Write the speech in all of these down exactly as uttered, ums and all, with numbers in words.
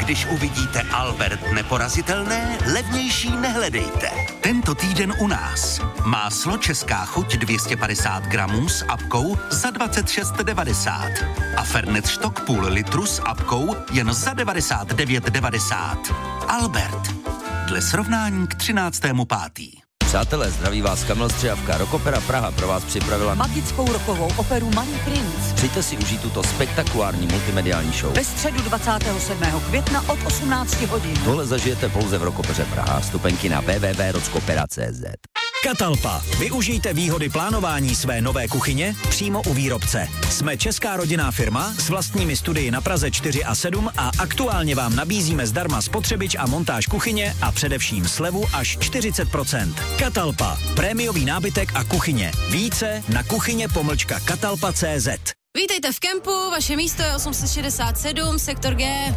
Když uvidíte Albert neporazitelné, levnější nehledejte. Tento týden u nás. Máslo Česká chuť dvě stě padesát gramů s apkou za dvacet šest devadesát. A Fernet Stock půl litru s apkou jen za devadesát devět devadesát. Albert. Dle srovnání k třináctému pátý Přátelé, zdraví vás Kamil Střijavka. Rockopera Praha pro vás připravila magickou rockovou operu Malý princ. Přijďte si užít tuto spektakulární multimediální show. Ve středu dvacátého sedmého května od osmnácti hodin. Tohle zažijete pouze v Rockopeře Praha. Vstupenky na w w w tečka rockopera tečka c z. Catalpa. Využijte výhody plánování své nové kuchyně přímo u výrobce. Jsme česká rodinná firma s vlastními studii na Praze čtyři a sedm a aktuálně vám nabízíme zdarma spotřebič a montáž kuchyně a především slevu až čtyřicet procent. Catalpa. Prémiový nábytek a kuchyně. Více na kuchyně pomlčka catalpa tečka cé zet. Vítejte v kempu, vaše místo je osm set šedesát sedm, sektor G.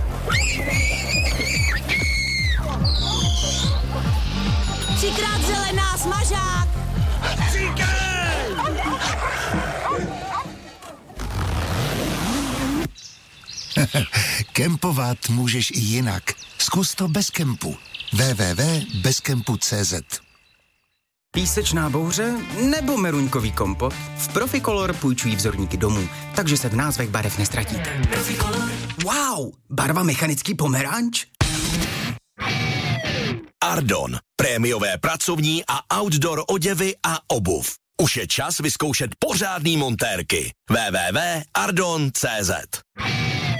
Třikrát zelená, smažák! Kempovat můžeš i jinak. Zkus to bez kempu. w w w tečka bezkempu tečka cé zet. Písečná bouře nebo meruňkový kompot? V Proficolor půjčují vzorníky domů, takže se v názvech barev nestratíte. Wow, barva mechanický pomeranč? Ardon. Prémiové pracovní a outdoor oděvy a obuv. Už je čas vyzkoušet pořádný montérky. w w w tečka ardon tečka cé zet.